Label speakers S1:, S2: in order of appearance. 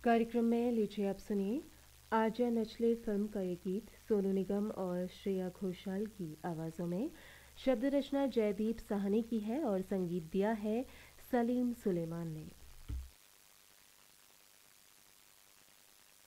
S1: कार्यक्रम में लीजिए आप सुनिए आजा नचले फिल्म का ये गीत सोनू निगम और श्रेया घोषाल की आवाज़ों में। शब्द रचना जयदीप साहनी की है और संगीत दिया है सलीम सुलेमान ने।